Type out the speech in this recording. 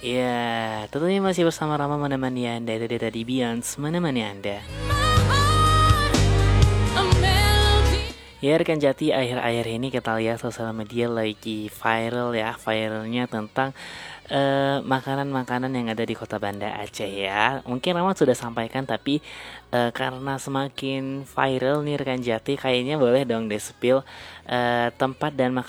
Ya, tentunya masih bersama Rama menemani Anda. Itu dia tadi Beyonce menemani Anda. Ya rekan Jati, akhir-akhir ini kita lihat sosial media lagi viral ya. Viralnya tentang makanan-makanan yang ada di kota Banda Aceh ya. Mungkin Rama sudah sampaikan, tapi karena semakin viral nih rekan Jati, kayaknya boleh dong di-spill tempat dan makanan